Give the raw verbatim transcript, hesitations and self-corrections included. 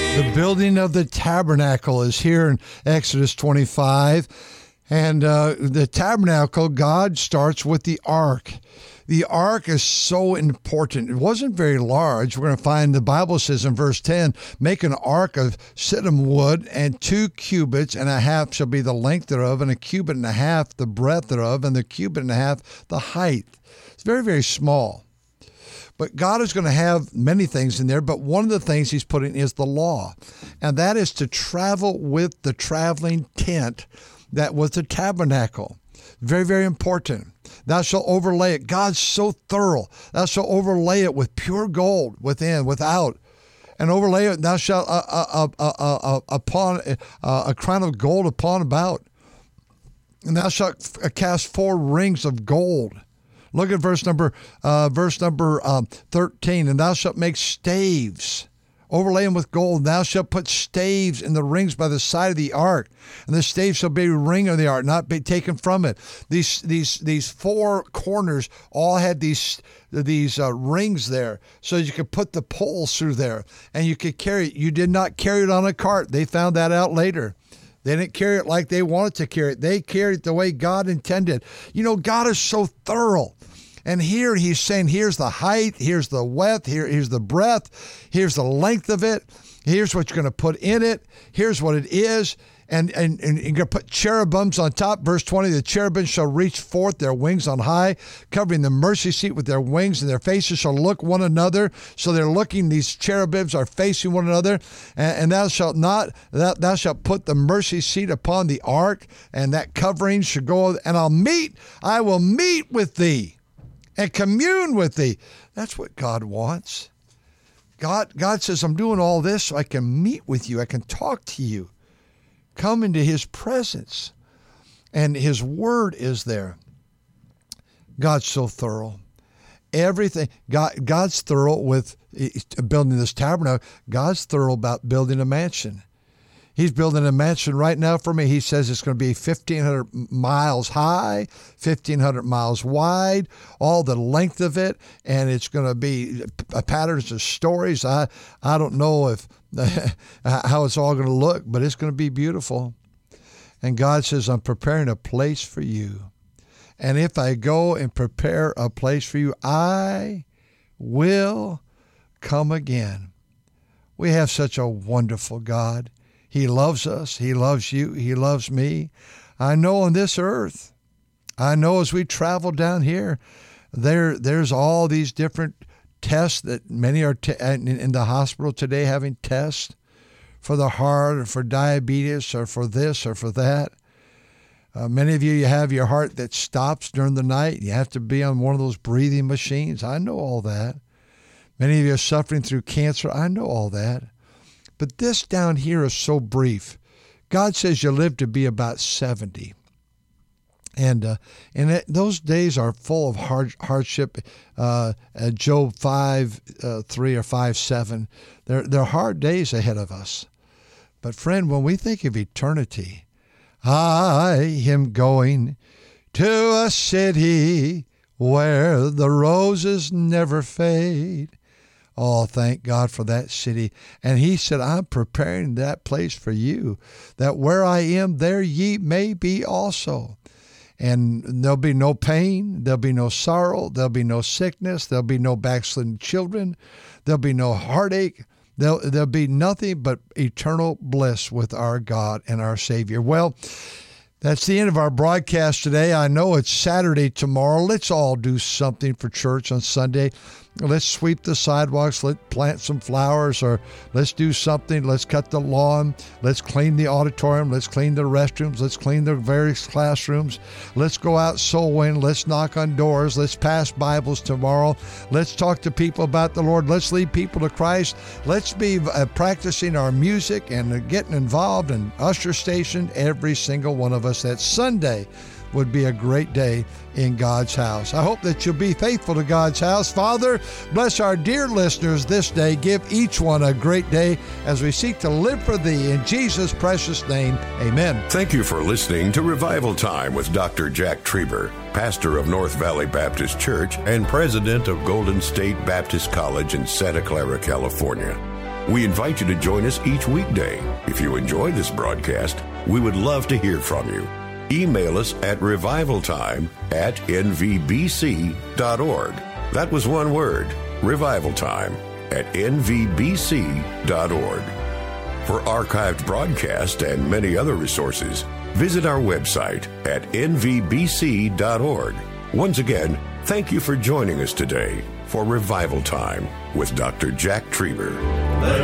The building of the tabernacle is here in Exodus twenty-five. And uh, the tabernacle, God starts with the ark. The ark is so important. It wasn't very large. We're going to find the Bible says in verse ten, make an ark of shittim wood, and two cubits and a half shall be the length thereof, and a cubit and a half the breadth thereof, and the cubit and a half the height. It's very, very small. But God is going to have many things in there, but one of the things he's putting is the law. And that is to travel with the traveling tent that was the tabernacle. Very, very important. Thou shalt overlay it. God's so thorough. Thou shalt overlay it with pure gold within, without. And overlay it, thou shalt uh, uh, uh, uh, uh, upon uh, a crown of gold upon about. And thou shalt cast four rings of gold. Look at verse number uh, verse number um, thirteen. And thou shalt make staves, overlay them with gold. And thou shalt put staves in the rings by the side of the ark, and the staves shall be a ring of the ark, not be taken from it. These these these four corners all had these these uh, rings there, so you could put the poles through there, and you could carry it. You did not carry it on a cart. They found that out later. They didn't carry it like they wanted to carry it. They carried it the way God intended. You know, God is so thorough. And here he's saying, here's the height, here's the width, here, here's the breadth, here's the length of it, here's what you're going to put in it, here's what it is. And, and, and you're going to put cherubims on top. Verse twenty, the cherubim shall reach forth their wings on high, covering the mercy seat with their wings, and their faces shall look one another. So they're looking, these cherubims are facing one another. And, and thou shalt not, thou, thou shalt put the mercy seat upon the ark, and that covering shall go, and I'll meet, I will meet with thee and commune with thee. That's what God wants. God, God says, I'm doing all this so I can meet with you. I can talk to you. Come into his presence. And his word is there. God's so thorough. Everything, God, God's thorough with building this tabernacle. God's thorough about building a mansion. He's building a mansion right now for me. He says it's going to be fifteen hundred miles high, fifteen hundred miles wide, all the length of it, and it's going to be patterns of stories. I, I don't know if how it's all going to look, but it's going to be beautiful. And God says, I'm preparing a place for you. And if I go and prepare a place for you, I will come again. We have such a wonderful God. He loves us. He loves you. He loves me. I know on this earth, I know as we travel down here, there there's all these different tests that many are t- in the hospital today having tests for the heart or for diabetes or for this or for that. Uh, many of you, you have your heart that stops during the night. You have to be on one of those breathing machines. I know all that. Many of you are suffering through cancer. I know all that. But this down here is so brief. God says you live to be about seventy. And uh, and it, those days are full of hard, hardship. Uh, uh, Job five, uh, three or five, seven. They're, they're hard days ahead of us. But friend, when we think of eternity, I am going to a city where the roses never fade. Oh, thank God for that city. And he said, I'm preparing that place for you, that where I am, there ye may be also. And there'll be no pain, there'll be no sorrow, there'll be no sickness, there'll be no backslidden children, there'll be no heartache, there'll, there'll be nothing but eternal bliss with our God and our Savior. Well, that's the end of our broadcast today. I know it's Saturday tomorrow. Let's all do something for church on Sunday. Let's sweep the sidewalks. Let's plant some flowers, or let's do something. Let's cut the lawn. Let's clean the auditorium. Let's clean the restrooms. Let's clean the various classrooms. Let's go out soul winning. Let's knock on doors. Let's pass Bibles tomorrow. Let's talk to people about the Lord. Let's lead people to Christ. Let's be uh, practicing our music and uh, getting involved in usher station, every single one of us. That Sunday would be a great day in God's house. I hope that you'll be faithful to God's house. Father, bless our dear listeners this day. Give each one a great day as we seek to live for Thee. In Jesus' precious name, amen. Thank you for listening to Revival Time with Doctor Jack Trieber, pastor of North Valley Baptist Church and president of Golden State Baptist College in Santa Clara, California. We invite you to join us each weekday. If you enjoy this broadcast, we would love to hear from you. Email us at revivaltime at n v b c dot org. That was one word, revivaltime at n v b c dot org. For archived broadcasts and many other resources, visit our website at n v b c dot org. Once again, thank you for joining us today for Revival Time with Doctor Jack Trieber.